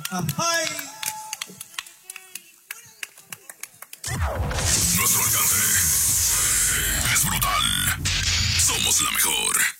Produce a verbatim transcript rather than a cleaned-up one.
¡Ay! Nuestro alcance es brutal. Somos la mejor.